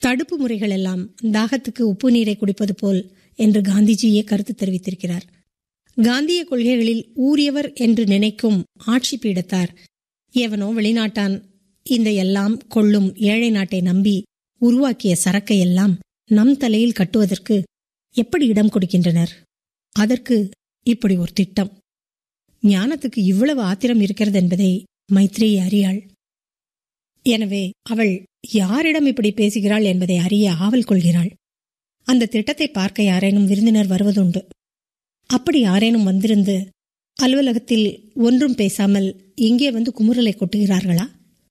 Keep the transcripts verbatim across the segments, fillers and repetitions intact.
தடுப்பு முறைகள் எல்லாம் தாகத்துக்கு உப்பு நீரை குடிப்பது போல் என்று காந்திஜியே கருத்து தெரிவித்திருக்கிறார். காந்திய கொள்கைகளில் ஊறியவர் என்று நினைக்கும் ஆட்சி பீடத்தார் எவனோ வெளிநாட்டான் இந்த எல்லாம் கொள்ளும் ஏழை நாட்டை நம்பி உருவாக்கிய சரக்கை எல்லாம் நம் தலையில் கட்டுவதற்கு எப்படி இடம் கொடுக்கின்றனர்? அதற்கு இப்படி ஒரு திட்டம். ஞானத்துக்கு இவ்வளவு ஆத்திரம் இருக்கிறது என்பதை மைத்ரேயி அறியாள். எனவே அவள் யாரிடம் இப்படி பேசுகிறாள் என்பதை அறிய ஆவல் கொள்கிறாள். அந்த திட்டத்தை பார்க்க யாரேனும் விருந்தினர் வருவதுண்டு. அப்படி யாரேனும் வந்திருந்து அலுவலகத்தில் ஒன்றும் பேசாமல் இங்கே வந்து குமுறலை கொட்டுகிறார்களா?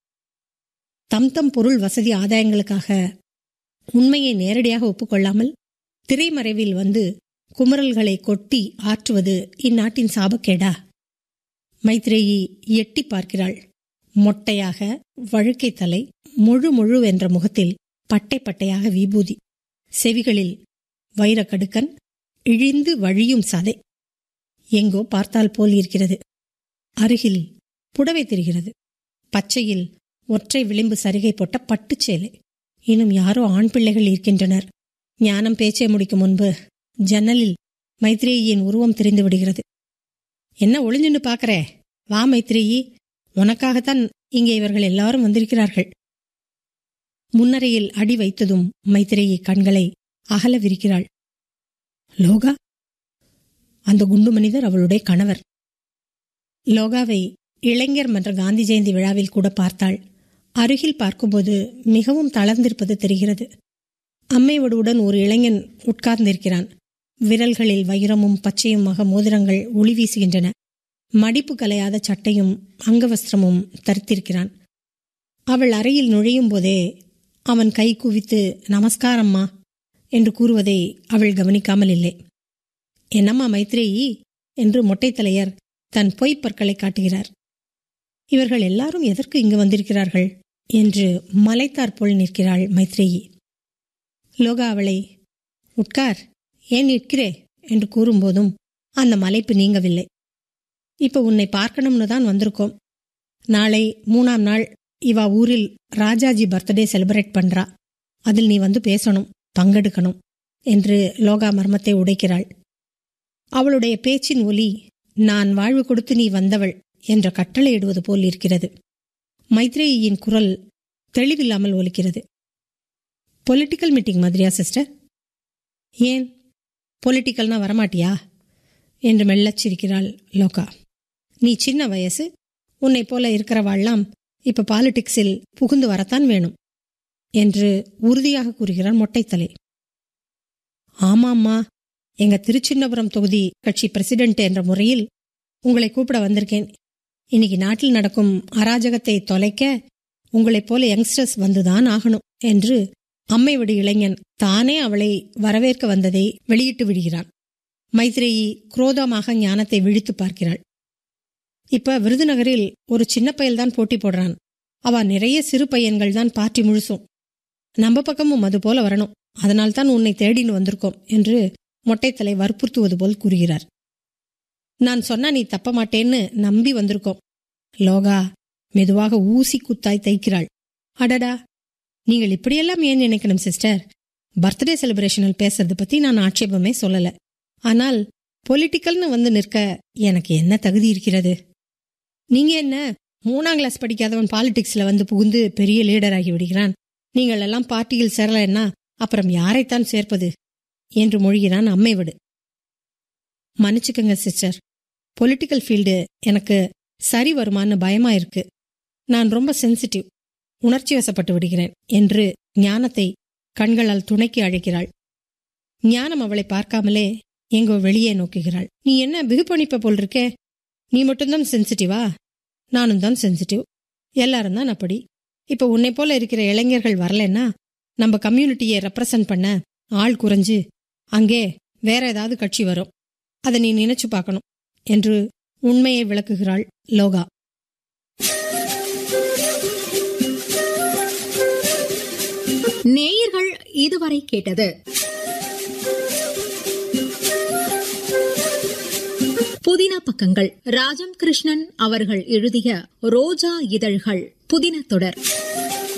தம் தம் பொருள் வசதி ஆதாயங்களுக்காக உண்மையை நேரடியாக ஒப்புக்கொள்ளாமல் திரைமறைவில் வந்து குமுறல்களை கொட்டி ஆற்றுவது இந்நாட்டின் சாபக்கேடா? மைத்ரேயி எட்டி பார்க்கிறாள். மொட்டையாக வழுக்கை தலை, முழு முழு என்ற முகத்தில் பட்டை பட்டையாக விபூதி, செவிகளில் வைரக்கடுக்கன், இழிந்து வழியும் சதை. எங்கோ பார்த்தால் போல் இருக்கிறது. அருகில் புடவை தெரிகிறது. பச்சையில் ஒற்றை விளிம்பு சரிகை போட்ட பட்டுச்சேலை. இன்னும் யாரோ ஆண் பிள்ளைகள் இருக்கின்றனர். ஞானம் பேச்சை முடிக்கும் முன்பு ஜன்னலில் மைத்ரேயின் உருவம் தெரிந்து விடுகிறது. என்ன ஒளிஞ்சுன்னு பாக்கற? வா மைத்ரேயி, உனக்காகத்தான் இங்கே இவர்கள் எல்லாரும் வந்திருக்கிறார்கள். முன்னரையில் அடி வைத்ததும் மைத்ரேயி கண்களை அகல விரிக்கிறாள். லோகா? அந்த குண்டு மனிதர் அவளுடைய கணவர். லோகாவை இளைஞர் மன்ற காந்தி ஜெயந்தி விழாவில் கூட பார்த்தாள். அருகில் பார்க்கும்போது மிகவும் தளர்ந்திருப்பது தெரிகிறது. அம்மைவடுவுடன் ஒரு இளைஞன் உட்கார்ந்திருக்கிறான். விரல்களில் வைரமும் பச்சையுமாக மோதிரங்கள் ஒளி வீசுகின்றன. மடிப்பு கலையாத சட்டையும் அங்கவஸ்திரமும் தரித்திருக்கிறான். அவள் அறையில் நுழையும் போதே அவன் கை குவித்து நமஸ்காரம்மா என்று கூறுவதை அவள் கவனிக்காமல் இல்லை. என்னம்மா மைத்ரேயி என்று மொட்டைத்தலையர் தன் பொய்ப்பற்களை காட்டுகிறார். இவர்கள் எல்லாரும் எதற்கு இங்கு வந்திருக்கிறார்கள் என்று மலைத்தாற் போல் நிற்கிறாள் மைத்ரேயி. லோகா அவளை உட்கார், ஏன் நிற்கிறே என்று கூறும்போதும் அந்த மலைப்பு நீங்கவில்லை. இப்ப உன்னை பார்க்கணும்னு தான் வந்திருக்கோம். நாளை மூணாம் நாள் இவா ஊரில் ராஜாஜி பர்த்டே செலிப்ரேட் பண்றா. அதில் நீ வந்து பேசணும், பங்கெடுக்கணும் என்று லோகா மர்மத்தை உடைக்கிறாள். அவளுடைய பேச்சின் ஒலி நான் வாழ்வு கொடுத்து நீ வந்தவள் என்ற கட்டளை இடுவது போல் இருக்கிறது. மைத்ரேயின் குரல் தெளிவில்லாமல் ஒலிக்கிறது. பொலிட்டிக்கல் மீட்டிங் மாதிரியா சிஸ்டர்? ஏன் பொலிட்டிக்கல்னா வரமாட்டியா என்று மெல்லச் சிரிக்கிறாள் லோகா. நீ சின்ன வயசு, உன்னை போல இருக்கிறவாள்லாம் இப்ப பாலிடிக்ஸில் புகுந்து வரத்தான் வேணும் என்று உறுதியாக கூறுகிறான் மொட்டைத்தலை. ஆமாம்மா, எங்க திருச்சின்னபுரம் தொகுதி கட்சி பிரசிடென்ட் என்ற முறையில் உங்களை கூப்பிட வந்திருக்கேன். இன்னைக்கு நாட்டில் நடக்கும் அராஜகத்தை தொலைக்க உங்களைப் போல யங்ஸ்டர்ஸ் வந்துதான் ஆகணும் என்று அம்மைவடி இளைஞன் தானே அவளை வரவேற்க வந்ததை வெளியிட்டு விடுகிறான். மைத்ரேயி குரோதமாக ஞானத்தை விழித்து பார்க்கிறாள். இப்ப விருதுநகரில் ஒரு சின்ன பயல்தான் போட்டி போடுறான். அவ நிறைய சிறு பையன்கள் தான் பார்ட்டி முழுசும். நம்ம பக்கமும் அது போல வரணும், அதனால்தான் உன்னை தேடின்னு வந்திருக்கோம் என்று மொட்டைத்தலை வற்புறுத்துவது போல் கூறுகிறார். நான் சொன்னா நீ தப்ப மாட்டேன்னு நம்பி வந்திருக்கோம். லோகா மெதுவாக ஊசி குத்தாய் தைக்கிறாள். அடடா, நீங்கள் இப்படியெல்லாம் ஏன் நினைக்கணும் சிஸ்டர்? பர்த்டே செலிப்ரேஷனில் பேசுறது பத்தி நான் ஆட்சேபமே சொல்லல. ஆனால் பொலிட்டிக்கல்னு வந்து நிற்க எனக்கு என்ன தகுதி இருக்கிறது? நீங்க என்ன மூணாம் கிளாஸ் படிக்காதவன் பாலிடிக்ஸ்ல வந்து புகுந்து பெரிய லீடர் ஆகி விடுகிறான். நீங்கள் எல்லாம் பார்ட்டியில் சேரலன்னா அப்புறம் யாரைத்தான் சேர்ப்பது என்று மொழிகிறான் அம்மைவடு. மன்னிச்சுக்கங்க சிஸ்டர், பொலிட்டிக்கல் ஃபீல்டு எனக்கு சரி வருமானு பயமா இருக்கு. நான் ரொம்ப சென்சிட்டிவ், உணர்ச்சி வசப்பட்டு விடுகிறேன் என்று ஞானத்தை கண்களால் துணைக்கி அழைக்கிறாள். ஞானம் அவளை பார்க்காமலே எங்கோ வெளியே நோக்குகிறாள். நீ என்ன பிகுப்பணிப்ப போல் இருக்கே? நீ மட்டும்தான் சென்சிட்டிவா? நானும் தான் சென்சிட்டிவ். எல்லாரும் தான் அப்படி. இப்ப உன்னை போல இருக்கிற இளைஞர்கள் வரலன்னா நம்ம கம்யூனிட்டியை ரெப்ரசன்ட் பண்ண ஆள் குறைஞ்சு அங்கே வேற ஏதாவது கட்சி வரும். அதை நீ நினைச்சு பார்க்கணும் என்று உண்மையை விளக்குகிறாள் லோகா. நேயர்கள் இதுவரை கேட்டது புதின பக்கங்கள். ராஜம் கிருஷ்ணன் அவர்கள் எழுதிய ரோஜா இதழ்கள் புதின தொடர்.